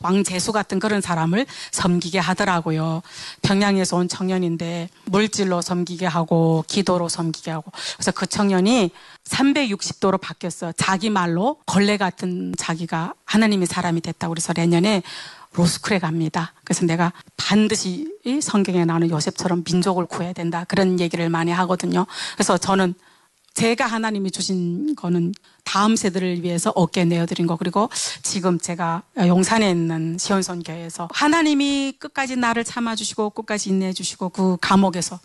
왕재수 같은 그런 사람을 섬기게 하더라고요. 평양에서 온 청년인데 물질로 섬기게 하고 기도로 섬기게 하고, 그래서 그 청년이 360도로 바뀌었어요. 자기 말로 걸레 같은 자기가 하나님의 사람이 됐다고. 그래서 내년에 로스쿨에 갑니다. 그래서 내가 반드시 이 성경에 나오는 요셉처럼 민족을 구해야 된다, 그런 얘기를 많이 하거든요. 그래서 저는 제가 하나님이 주신 거는 다음 세대를 위해서 얻게 내어드린 거, 그리고 지금 제가 용산에 있는 시온선교회에서 하나님이 끝까지 나를 참아주시고 끝까지 인내해주시고 그 감옥에서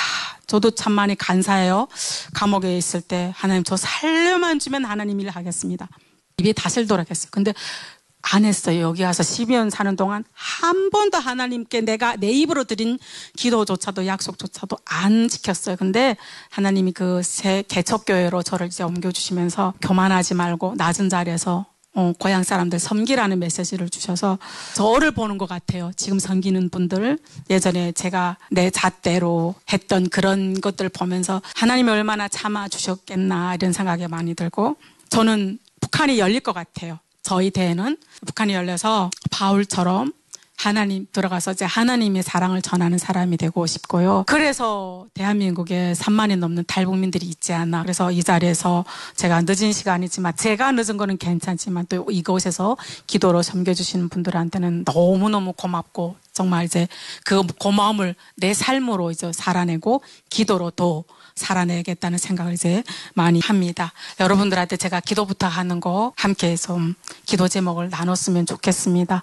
저도 참 많이 감사해요. 감옥에 있을 때 하나님 저 살려만 주면 하나님 일 하겠습니다. 입에 다슬 돌았겠어요. 근데 안 했어요. 여기 와서 12년 사는 동안 한 번도 하나님께 내가 내 입으로 드린 기도조차도 약속조차도 안 지켰어요. 근데 하나님이 그 새 개척교회로 저를 이제 옮겨주시면서 교만하지 말고 낮은 자리에서 고향 사람들 섬기라는 메시지를 주셔서 저를 보는 것 같아요. 지금 섬기는 분들, 예전에 제가 내 잣대로 했던 그런 것들을 보면서 하나님이 얼마나 참아주셨겠나 이런 생각이 많이 들고, 저는 북한이 열릴 것 같아요. 저희 대회는 북한이 열려서 바울처럼 하나님 들어가서 이제 하나님의 사랑을 전하는 사람이 되고 싶고요. 그래서 대한민국에 3만이 넘는 탈북민들이 있지 않나. 그래서 이 자리에서 제가 늦은 시간이지만, 제가 늦은 거는 괜찮지만 또 이곳에서 기도로 섬겨주시는 분들한테는 너무너무 고맙고, 정말 이제 그 고마움을 내 삶으로 이제 살아내고 기도로 또 살아내겠다는 생각을 이제 많이 합니다. 여러분들한테 제가 기도 부탁하는 거 함께 좀 기도 제목을 나눴으면 좋겠습니다.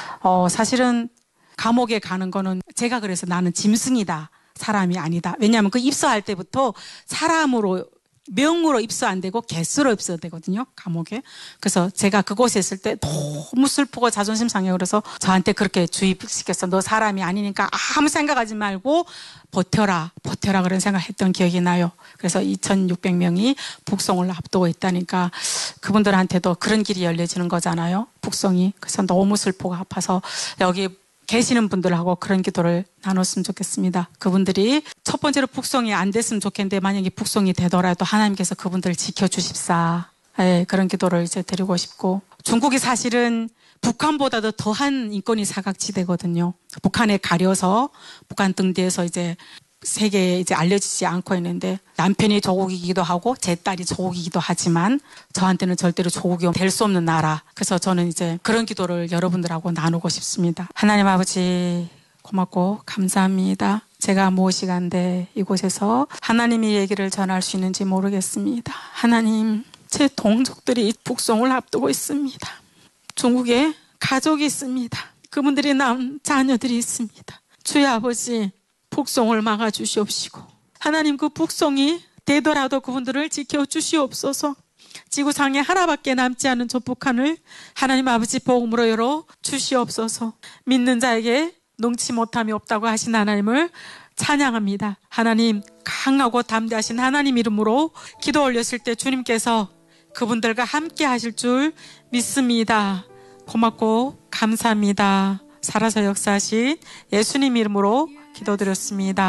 사실은 감옥에 가는 거는 제가 그래서 나는 짐승이다, 사람이 아니다. 왜냐하면 그 입소할 때부터 사람으로, 명으로 입소 안 되고 개수로 입소되거든요, 감옥에. 그래서 제가 그곳에 있을 때 너무 슬프고 자존심 상해요. 그래서 저한테 그렇게 주입시켰어. 너 사람이 아니니까 아무 생각하지 말고 버텨라 그런 생각했던 기억이 나요. 그래서 2,600명이 북송을 앞두고 있다니까 그분들한테도 그런 길이 열려지는 거잖아요, 북송이. 그래서 너무 슬프고 아파서 여기 계시는 분들하고 그런 기도를 나눴으면 좋겠습니다. 그분들이 첫 번째로 북송이 안 됐으면 좋겠는데, 만약에 북송이 되더라도 하나님께서 그분들을 지켜주십사, 그런 기도를 이제 드리고 싶고, 중국이 사실은 북한보다도 더한 인권위 사각지대거든요. 북한에 가려서 북한 등 뒤에서 이제 세계에 이제 알려지지 않고 있는데, 남편이 조국이기도 하고 제 딸이 조국이기도 하지만 저한테는 절대로 조국이 될 수 없는 나라. 그래서 저는 이제 그런 기도를 여러분들하고 나누고 싶습니다. 하나님 아버지 고맙고 감사합니다. 제가 무엇이간데 이곳에서 하나님의 얘기를 전할 수 있는지 모르겠습니다. 하나님, 제 동족들이 북송을 앞두고 있습니다. 중국에 가족이 있습니다. 그분들이 낳은 자녀들이 있습니다. 주의 아버지, 북송을 막아주시옵시고, 하나님 그 북송이 되더라도 그분들을 지켜주시옵소서. 지구상에 하나밖에 남지 않은 저 북한을 하나님 아버지 복음으로 열어 주시옵소서. 믿는 자에게 능치 못함이 없다고 하신 하나님을 찬양합니다. 하나님, 강하고 담대하신 하나님 이름으로 기도 올렸을 때 주님께서 그분들과 함께 하실 줄 믿습니다. 고맙고 감사합니다. 살아서 역사하신 예수님 이름으로 기도드렸습니다.